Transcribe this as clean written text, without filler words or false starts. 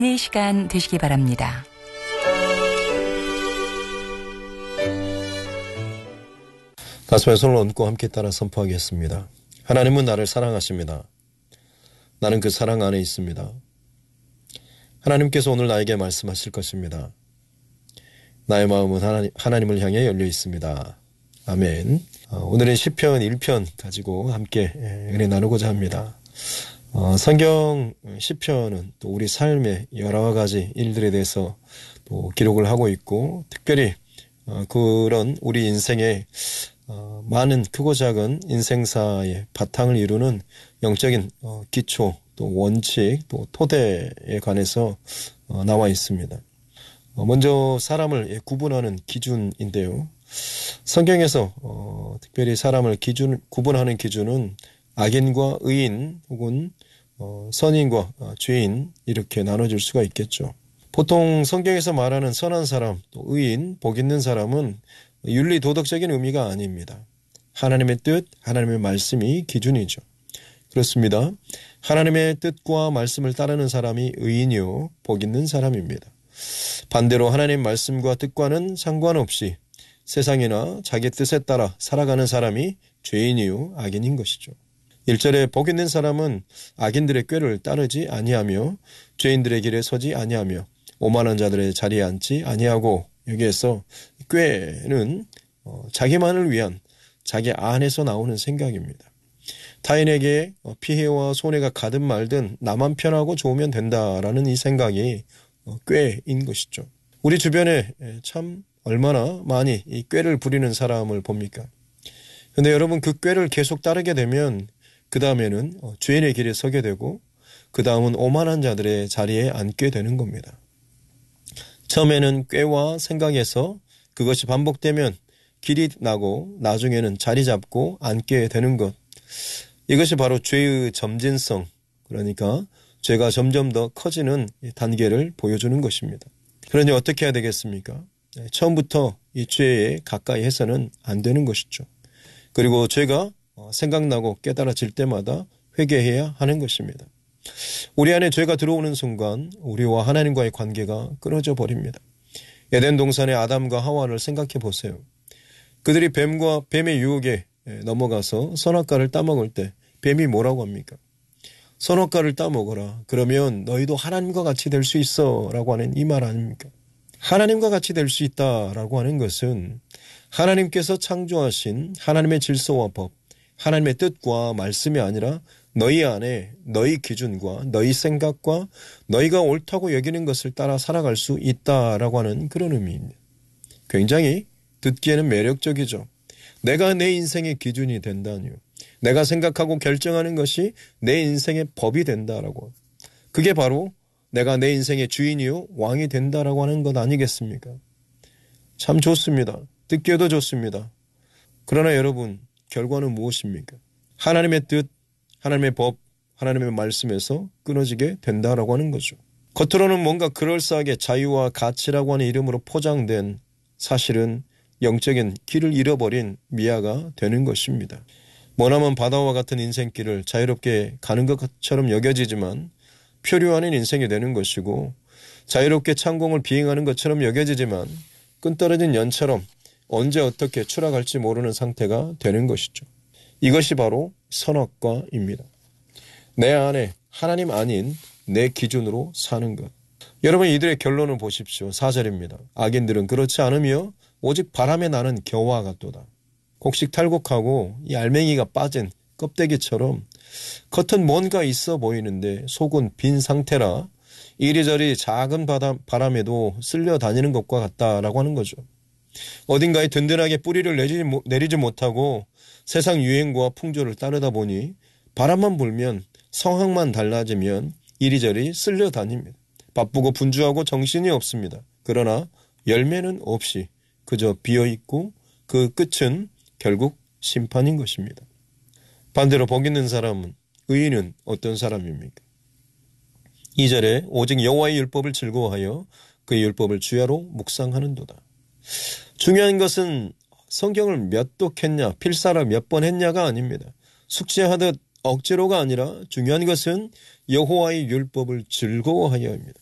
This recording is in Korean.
네, 시간 되시기 바랍니다. 가슴에 손을 얹고 함께 따라 선포하겠습니다. 하나님은 나를 사랑하십니다. 나는 그 사랑 안에 있습니다. 하나님께서 오늘 나에게 말씀하실 것입니다. 나의 마음은 하나님을 향해 열려 있습니다. 아멘. 오늘은 시편 1편 가지고 함께 은혜 나누고자 합니다. 성경 시편은 또 우리 삶의 여러 가지 일들에 대해서 또 기록을 하고 있고, 특별히 그런 우리 인생의 많은 크고 작은 인생사의 바탕을 이루는 영적인 기초, 또 원칙, 또 토대에 관해서 나와 있습니다. 먼저 사람을 구분하는 기준인데요. 성경에서 특별히 사람을 구분하는 기준은 악인과 의인, 혹은 선인과 죄인, 이렇게 나눠질 수가 있겠죠. 보통 성경에서 말하는 선한 사람, 또 의인, 복 있는 사람은 윤리 도덕적인 의미가 아닙니다. 하나님의 뜻, 하나님의 말씀이 기준이죠. 그렇습니다. 하나님의 뜻과 말씀을 따르는 사람이 의인이요, 복 있는 사람입니다. 반대로 하나님의 말씀과 뜻과는 상관없이 세상이나 자기 뜻에 따라 살아가는 사람이 죄인이요, 악인인 것이죠. 1절에 복 있는 사람은 악인들의 꾀를 따르지 아니하며 죄인들의 길에 서지 아니하며 오만한 자들의 자리에 앉지 아니하고, 여기에서 꾀는 자기만을 위한 자기 안에서 나오는 생각입니다. 타인에게 피해와 손해가 가든 말든 나만 편하고 좋으면 된다라는 이 생각이 꾀인 것이죠. 우리 주변에 참 얼마나 많이 이 꾀를 부리는 사람을 봅니까? 그런데 여러분, 그 꾀를 계속 따르게 되면 그 다음에는 죄인의 길에 서게 되고, 그 다음은 오만한 자들의 자리에 앉게 되는 겁니다. 처음에는 꾀와 생각에서 그것이 반복되면 길이 나고 나중에는 자리 잡고 앉게 되는 것, 이것이 바로 죄의 점진성, 그러니까 죄가 점점 더 커지는 단계를 보여주는 것입니다. 그러니 어떻게 해야 되겠습니까? 처음부터 이 죄에 가까이 해서는 안 되는 것이죠. 그리고 죄가 생각나고 깨달아질 때마다 회개해야 하는 것입니다. 우리 안에 죄가 들어오는 순간 우리와 하나님과의 관계가 끊어져 버립니다. 에덴 동산의 아담과 하와를 생각해 보세요. 그들이 뱀의 유혹에 넘어가서 선악과를 따먹을 때 뱀이 뭐라고 합니까? 선악과를 따먹어라. 그러면 너희도 하나님과 같이 될 수 있어 라고 하는 이 말 아닙니까? 하나님과 같이 될 수 있다라고 하는 것은 하나님께서 창조하신 하나님의 질서와 법, 하나님의 뜻과 말씀이 아니라 너희 안에 너희 기준과 너희 생각과 너희가 옳다고 여기는 것을 따라 살아갈 수 있다라고 하는 그런 의미입니다. 굉장히 듣기에는 매력적이죠. 내가 내 인생의 기준이 된다니요. 내가 생각하고 결정하는 것이 내 인생의 법이 된다라고. 그게 바로 내가 내 인생의 주인이요 왕이 된다라고 하는 것 아니겠습니까? 참 좋습니다. 듣기에도 좋습니다. 그러나 여러분, 결과는 무엇입니까? 하나님의 뜻, 하나님의 법, 하나님의 말씀에서 끊어지게 된다라고 하는 거죠. 겉으로는 뭔가 그럴싸하게 자유와 가치라고 하는 이름으로 포장된, 사실은 영적인 길을 잃어버린 미아가 되는 것입니다. 머나먼 바다와 같은 인생길을 자유롭게 가는 것처럼 여겨지지만 표류하는 인생이 되는 것이고, 자유롭게 창공을 비행하는 것처럼 여겨지지만 끈떨어진 연처럼 언제 어떻게 추락할지 모르는 상태가 되는 것이죠. 이것이 바로 선악과입니다. 내 안에 하나님 아닌 내 기준으로 사는 것. 여러분, 이들의 결론을 보십시오. 4절입니다. 악인들은 그렇지 않으며 오직 바람에 나는 겨와 같도다. 곡식탈곡하고 이 알맹이가 빠진 껍데기처럼 겉은 뭔가 있어 보이는데 속은 빈 상태라 이리저리 작은 바람에도 쓸려 다니는 것과 같다라고 하는 거죠. 어딘가에 든든하게 뿌리를 내리지 못하고 세상 유행과 풍조를 따르다 보니 바람만 불면, 성향만 달라지면 이리저리 쓸려 다닙니다. 바쁘고 분주하고 정신이 없습니다. 그러나 열매는 없이 그저 비어있고 그 끝은 결국 심판인 것입니다. 반대로 복 있는 사람은, 의인은 어떤 사람입니까? 2절에 오직 여호와의 율법을 즐거워하여 그의 율법을 주야로 묵상하는도다. 중요한 것은 성경을 몇 독했냐, 필사를 몇 번 했냐가 아닙니다. 숙제하듯 억지로가 아니라 중요한 것은 여호와의 율법을 즐거워하여입니다.